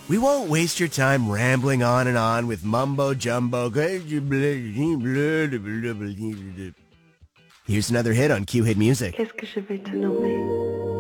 We won't waste your time rambling on and on with mumbo-jumbo. Here's another hit on Q Hit Music. Qu'est-ce que je vais te nommer?